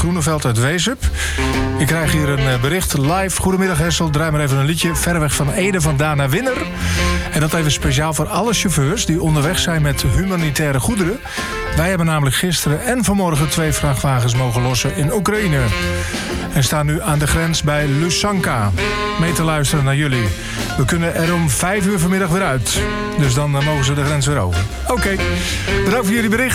Groeneveld uit Wezep. Ik krijg hier een bericht live. Goedemiddag Hessel, draai maar even een liedje. Verreweg van Ede vandaan naar Winner. En dat even speciaal voor alle chauffeurs die onderweg zijn met humanitaire goederen. Wij hebben namelijk gisteren en vanmorgen 2 vrachtwagens mogen lossen in Oekraïne. En staan nu aan de grens bij Lusanka. Mee te luisteren naar jullie. We kunnen er om 5 uur vanmiddag weer uit. Dus dan mogen ze de grens weer over. Oké, bedankt voor jullie bericht.